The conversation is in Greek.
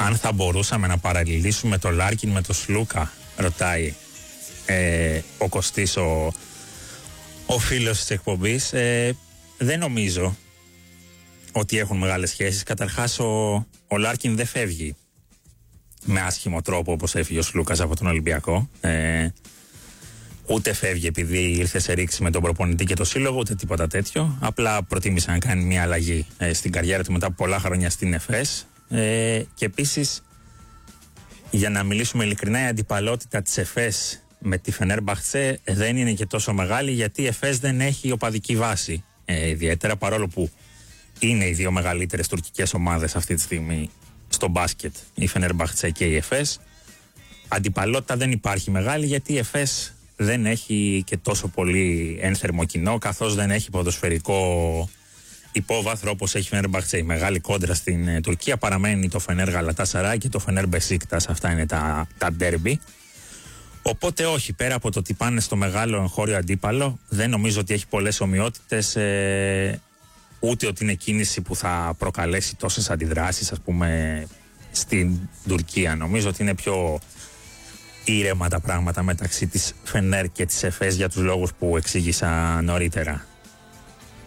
αν θα μπορούσαμε να παραλληλήσουμε το Λάρκιν με το Σλούκα, ρωτάει ο Κωστής, ο φίλος της εκπομπής. Δεν νομίζω ότι έχουν μεγάλες σχέσεις. Καταρχάς ο Λάρκιν δεν φεύγει με άσχημο τρόπο όπως έφυγε ο Σλούκας από τον Ολυμπιακό. Ούτε φεύγει επειδή ήρθε σε ρήξη με τον προπονητή και το σύλλογο, ούτε τίποτα τέτοιο. Απλά προτίμησε να κάνει μια αλλαγή στην καριέρα του μετά από πολλά χρόνια στην ΕΦΕΣ. Και επίσης, για να μιλήσουμε ειλικρινά, η αντιπαλότητα της ΕΦΕΣ με τη Φενέρμπαχτσε δεν είναι και τόσο μεγάλη, γιατί η ΕΦΕΣ δεν έχει οπαδική βάση ιδιαίτερα, παρόλο που είναι οι δύο μεγαλύτερες τουρκικές ομάδες αυτή τη στιγμή στο μπάσκετ, η Φενέρμπαχτσε και η ΕΦΕΣ. Αντιπαλότητα δεν υπάρχει μεγάλη, γιατί η ΕΦΕΣ δεν έχει και τόσο πολύ ένθερμο κοινό, καθώς δεν έχει ποδοσφαιρικό υπόβαθρο όπως έχει η Φενέρμπαχτσε. Η μεγάλη κόντρα στην Τουρκία παραμένει το Φενέρ Γαλατάσαράι και το Φενέρ Μπεσίκτας. Αυτά είναι τα ντέρμπι. Οπότε όχι, πέρα από το ότι πάνε στο μεγάλο εγχώριο αντίπαλο, δεν νομίζω ότι έχει πολλές ομοιότητες, ούτε ότι είναι κίνηση που θα προκαλέσει τόσες αντιδράσεις, ας πούμε, στην Τουρκία. Νομίζω ότι είναι πιο ήρεμα τα πράγματα μεταξύ της Φενέρ και της ΕΦΕΣ, για τους λόγους που εξήγησα νωρίτερα.